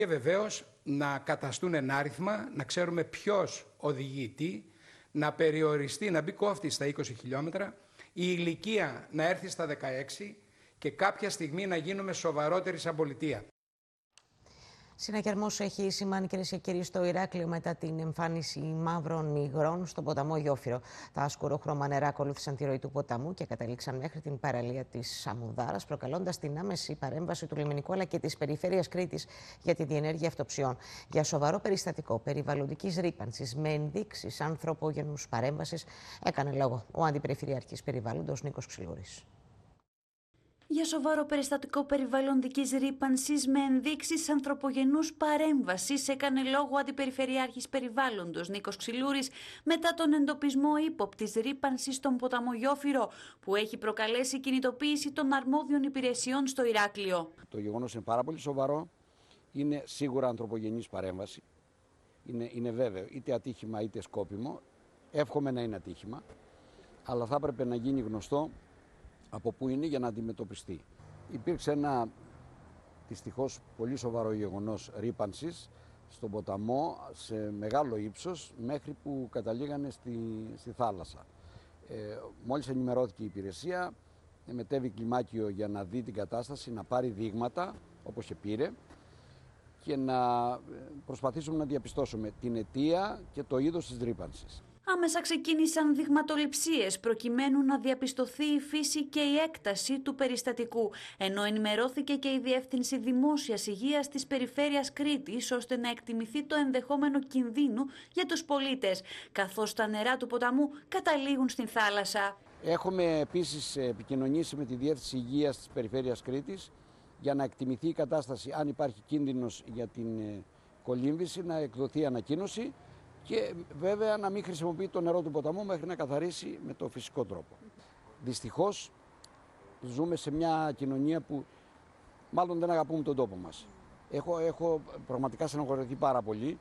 Και βεβαίως να καταστούν ενάριθμα, να ξέρουμε ποιος οδηγεί τι, να περιοριστεί, να μπει κόφτη στα 20 χιλιόμετρα, η ηλικία να έρθει στα 16 και κάποια στιγμή να γίνουμε σοβαρότεροι σαν πολιτεία. Συναγερμός έχει σημάνει, κυρίες και κύριοι, στο Ηράκλειο μετά την εμφάνιση μαύρων υγρών στον ποταμό Γιόφυρο. Τα σκουρόχρωμα νερά ακολούθησαν τη ροή του ποταμού και καταλήξαν μέχρι την παραλία της Σαμουδάρας, προκαλώντας την άμεση παρέμβαση του λιμενικού αλλά και της περιφέρειας Κρήτης για τη διενέργεια αυτοψιών. Για σοβαρό περιστατικό περιβαλλοντικής ρύπανσης με ενδείξεις ανθρωπογενούς παρέμβασης έκανε λόγο ο Αντιπεριφερειάρχης Περιβάλλοντος Νίκος Ξυλούρης. Για σοβαρό περιστατικό περιβαλλοντικής ρύπανσης με ενδείξεις ανθρωπογενούς παρέμβασης έκανε λόγο ο Αντιπεριφερειάρχης Περιβάλλοντος Νίκος Ξυλούρης μετά τον εντοπισμό ύποπτης ρύπανσης στον ποταμό Γιόφυρο, που έχει προκαλέσει κινητοποίηση των αρμόδιων υπηρεσιών στο Ηράκλειο. Το γεγονός είναι πάρα πολύ σοβαρό. Είναι σίγουρα ανθρωπογενής παρέμβαση. Είναι βέβαιο, είτε ατύχημα είτε σκόπιμο. Εύχομαι να είναι ατύχημα, αλλά θα έπρεπε να γίνει γνωστό από πού είναι για να αντιμετωπιστεί. Υπήρξε ένα δυστυχώς πολύ σοβαρό γεγονός ρύπανσης στον ποταμό σε μεγάλο ύψος μέχρι που καταλήγανε στη θάλασσα. Μόλις ενημερώθηκε η υπηρεσία, μετέβη κλιμάκιο για να δει την κατάσταση, να πάρει δείγματα όπως και πήρε και να προσπαθήσουμε να διαπιστώσουμε την αιτία και το είδος της ρύπανσης. Άμεσα ξεκίνησαν δειγματοληψίες προκειμένου να διαπιστωθεί η φύση και η έκταση του περιστατικού, ενώ ενημερώθηκε και η Διεύθυνση Δημόσιας Υγείας της Περιφέρειας Κρήτης ώστε να εκτιμηθεί το ενδεχόμενο κινδύνου για τους πολίτες, καθώς τα νερά του ποταμού καταλήγουν στην θάλασσα. Έχουμε επίσης επικοινωνήσει με τη Διεύθυνση Υγείας της Περιφέρειας Κρήτης για να εκτιμηθεί η κατάσταση, αν υπάρχει κίνδυνος για την κολύμβηση, να εκδοθεί ανακοίνωση. Και βέβαια να μην χρησιμοποιεί το νερό του ποταμού μέχρι να καθαρίσει με το φυσικό τρόπο. Δυστυχώς ζούμε σε μια κοινωνία που μάλλον δεν αγαπούμε τον τόπο μας. Έχω πραγματικά στενοχωρηθεί πάρα πολύ.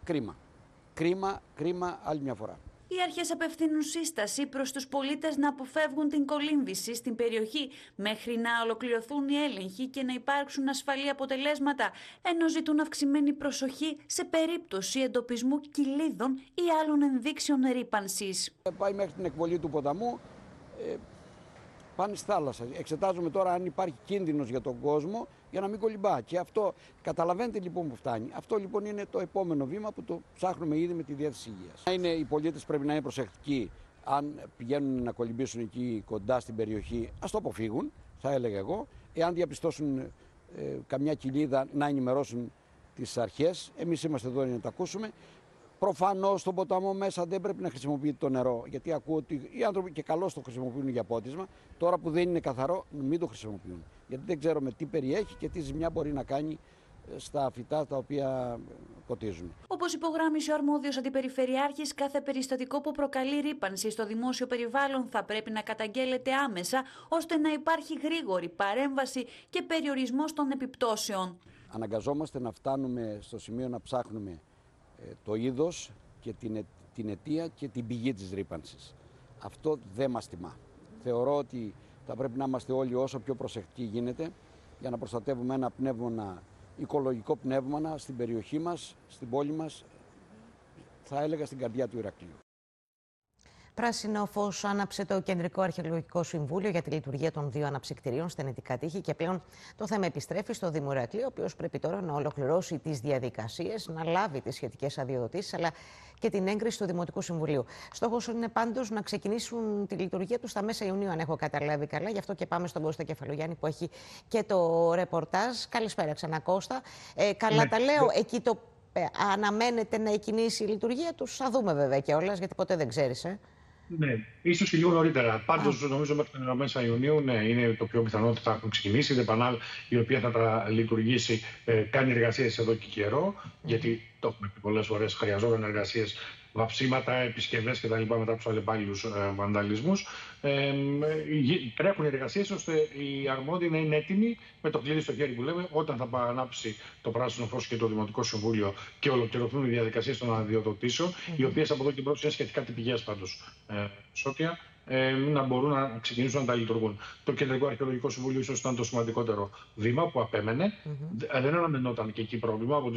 Κρίμα άλλη μια φορά. Οι αρχές απευθύνουν σύσταση προς τους πολίτες να αποφεύγουν την κολύμβηση στην περιοχή μέχρι να ολοκληρωθούν οι έλεγχοι και να υπάρξουν ασφαλή αποτελέσματα, ενώ ζητούν αυξημένη προσοχή σε περίπτωση εντοπισμού κοιλίδων ή άλλων ενδείξεων ρύπανσης. Πάει μέχρι την εκβολή του ποταμού, πάνε στη θάλασσα. Εξετάζουμε τώρα αν υπάρχει κίνδυνος για τον κόσμο για να μην κολυμπά. Και αυτό, καταλαβαίνετε λοιπόν που φτάνει. Αυτό λοιπόν είναι το επόμενο βήμα που το ψάχνουμε ήδη με τη Διεύθυνση Υγείας. Οι πολίτες πρέπει να είναι προσεκτικοί αν πηγαίνουν να κολυμπήσουν εκεί κοντά στην περιοχή, ας το αποφύγουν, θα έλεγα εγώ. Εάν διαπιστώσουν καμιά κοιλίδα, να ενημερώσουν τις αρχές. Εμείς είμαστε εδώ για να τα ακούσουμε. Προφανώς στον ποταμό μέσα δεν πρέπει να χρησιμοποιείται το νερό, γιατί ακούω ότι οι άνθρωποι και καλώς το χρησιμοποιούν για πότισμα. Τώρα που δεν είναι καθαρό, μην το χρησιμοποιούν. Γιατί δεν ξέρουμε τι περιέχει και τι ζημιά μπορεί να κάνει στα φυτά τα οποία ποτίζουν. Όπως υπογράμμισε ο αρμόδιος Αντιπεριφερειάρχης, κάθε περιστατικό που προκαλεί ρύπανση στο δημόσιο περιβάλλον θα πρέπει να καταγγέλλεται άμεσα, ώστε να υπάρχει γρήγορη παρέμβαση και περιορισμός των επιπτώσεων. Αναγκαζόμαστε να φτάνουμε στο σημείο να ψάχνουμε το είδος και την αιτία και την πηγή της ρύπανσης. Αυτό δεν μας τιμά. Θεωρώ ότι θα πρέπει να είμαστε όλοι όσο πιο προσεκτικοί γίνεται για να προστατεύουμε ένα πνεύμα, οικολογικό πνεύμα στην περιοχή μας, στην πόλη μας, θα έλεγα στην καρδιά του Ηρακλείου. Πράσινο φως άναψε το Κεντρικό Αρχαιολογικό Συμβούλιο για τη λειτουργία των δύο αναψυκτηρίων στην Αιτικά Τύχη και πλέον το θέμα επιστρέφει στο Δήμο Ηρακλείου, ο οποίος πρέπει τώρα να ολοκληρώσει τις διαδικασίες, να λάβει τις σχετικές αδειοδοτήσεις αλλά και την έγκριση του Δημοτικού Συμβουλίου. Στόχος είναι πάντως να ξεκινήσουν τη λειτουργία του στα μέσα Ιουνίου, αν έχω καταλάβει καλά. Γι' αυτό και πάμε στον Κώστα Κεφαλογιάννη που έχει και το ρεπορτάζ. Καλησπέρα ξανά, Κώστα. Καλά τα λέω, εκεί αναμένεται να εκκινήσει η λειτουργία τους. Θα δούμε βέβαια κιόλας, γιατί ποτέ δεν ξέρεις. Ναι, ίσως και λίγο νωρίτερα. Πάντως, νομίζω μέχρι τα μέσα Ιουνίου, ναι, είναι το πιο πιθανό ότι θα έχουν ξεκινήσει. Η ΔΕΠΑΝΑΛ, η οποία θα τα λειτουργήσει, κάνει εργασίες εδώ και καιρό, γιατί το έχουμε πει πολλές φορές, χρειαζόταν εργασίες, βαψίματα, επισκευές κτλ. Μετά από τους αλλεπάλληλους βανταλισμούς. Τρέχουν εργασίες ώστε οι αρμόδιοι να είναι έτοιμοι με το κλειδί στο χέρι που λέμε, όταν θα ανάψει το πράσινο φως και το Δημοτικό Συμβούλιο και ολοκληρωθούν οι διαδικασίες των αδειοδοτήσεων, οι οποίες από εδώ και μπρος είναι σχετικά τυπικές πάντως, Σώτια, να μπορούν να ξεκινήσουν να τα λειτουργούν. Το Κεντρικό Αρχαιολογικό Συμβούλιο ίσως ήταν το σημαντικότερο βήμα που απέμενε. Δεν αναμενόταν και εκεί πρόβλημα.